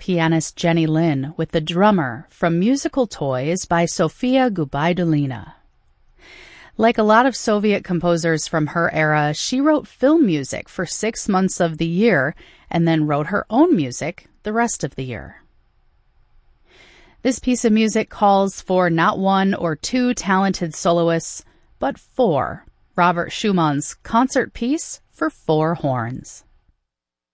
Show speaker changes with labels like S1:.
S1: pianist Jenny Lin with The Drummer from Musical Toys by Sofia Gubaidulina. Like a lot of Soviet composers from her era, she wrote film music for 6 months of the year and then wrote her own music the rest of the year. This piece of music calls for not one or two talented soloists, but four. Robert Schumann's concert piece for four horns.